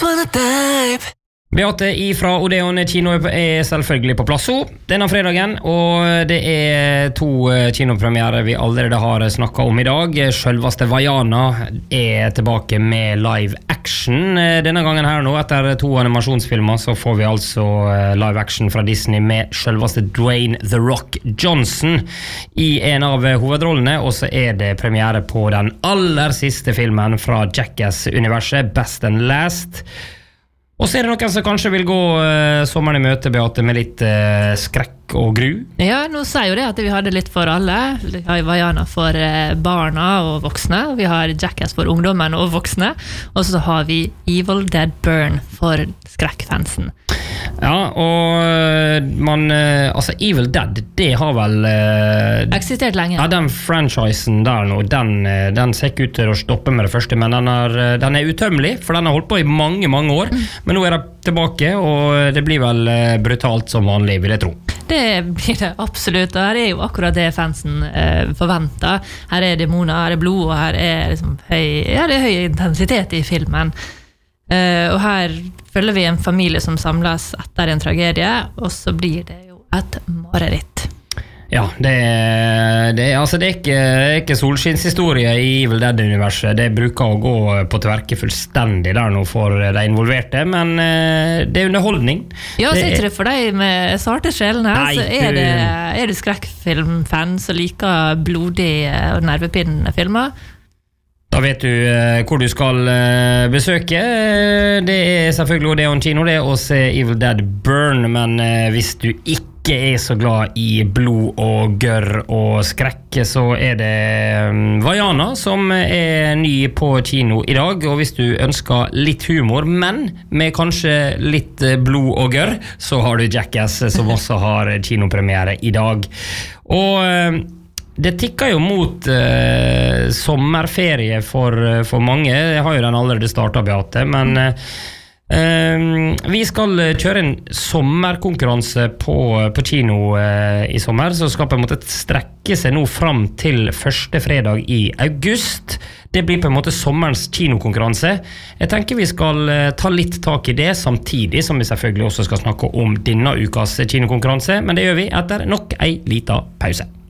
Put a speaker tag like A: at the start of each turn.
A: Beate ifra Odeon kino selvfølgelig på plass denne fredagen, og det 2 kinopremierer vi allerede har snakket om i dag. Selveste Vaiana tilbake med live action. Denne gangen her nå, etter 2 animasjonsfilmer, så får vi altså live action fra Disney med selveste Dwayne The Rock Johnson i en av hovedrollene, og så det premiere på den aller siste filmen fra Jackass-universet, Best and Last. Og så det noen som kanskje vil gå sommeren i møte, Beate, med litt skrekk og gru?
B: Ja, nå sier jo det at vi har det litt for alle. Vi har Vaiana for barna og voksne, og vi har Jackass for ungdommen og voksne, og så har vi Evil Dead Burn for skrekkfansen.
A: Ja, og altså Evil Dead, det har vel
B: eksistert lenge.
A: Ja, den franchisen der nå, den ser ikke ut til å stoppe med det første, men den utømmelig, for den har holdt på i mange, mange år. Men nå det tilbake, og det blir vel brutalt som vanlig, vil jeg tro.
B: Det blir det absolutt, og her jo akkurat det fansen forventer. Her demoner, her blod, og her liksom det høy intensitet i filmen. Og her følger vi en familie som samles etter en tragedie, og så blir det jo et mareritt.
A: Ja, det ikke solskinnshistorie i Evil Dead-universet. Det bruker å gå på tverke fullstendig der nå for de involverte, men det underholdning.
B: Ja, så ikke det for deg med sarte sjelen her, så du skrekkfilmfan som liker blodige og nervepinnende filmer.
A: Da vet du hvor du skal besøke. Det selvfølgelig Odeon kino det å se Evil Dead Burn, men hvis du ikke så glad i blod og gørr og skrekk, så det Vaiana som ny på kino i dag, og hvis du ønsker litt humor, men med kanskje litt blod og gørr, så har du Jackass som også har kinopremiere i dag. Og det tikker jo mot sommerferie for mange. Jeg har jo den allerede startet, Beate, men vi skal kjøre en sommerkonkurranse på kino i sommer, så skal på en måte strekke seg nå fram til første fredag i august. Det blir på en måte sommerens kinokonkurranse. Jeg tenker vi skal ta litt tak i det, samtidig som vi selvfølgelig også skal snakke om denne ukas kinokonkurranse, men det gjør vi etter nok en liten pause.